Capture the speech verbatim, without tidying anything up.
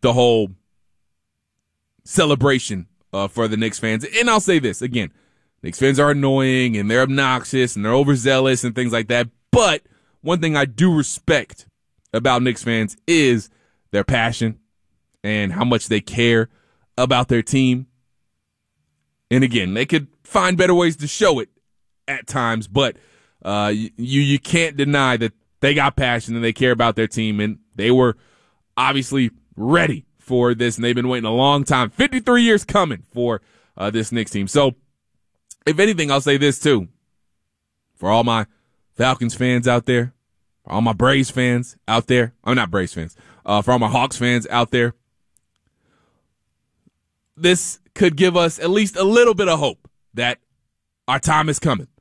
the whole celebration uh, for the Knicks fans. And I'll say this again, Knicks fans are annoying and they're obnoxious and they're overzealous and things like that. But one thing I do respect about Knicks fans is their passion and how much they care about their team. And again, they could find better ways to show it at times, but uh, you you can't deny that they got passion and they care about their team, and they were obviously ready for this, and they've been waiting a long time, fifty-three years coming for uh, this Knicks team. So, if anything, I'll say this too. For all my Falcons fans out there, for all my Braves fans out there, I'm not Braves fans, uh, for all my Hawks fans out there, this could give us at least a little bit of hope that our time is coming.